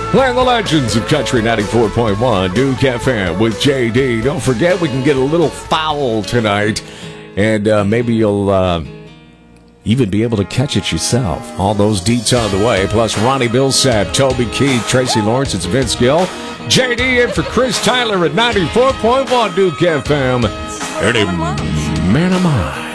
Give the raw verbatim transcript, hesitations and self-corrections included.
Playing the legends of Country ninety-four point one, Duke F M with J D. Don't forget, we can get a little foul tonight, and uh, maybe you'll uh, even be able to catch it yourself. All those deets on the way, plus Ronnie Billsap, Toby Keith, Tracy Lawrence, it's Vince Gill. J D in for Chris Tyler at ninety-four point one Duke F M. Any man of mine.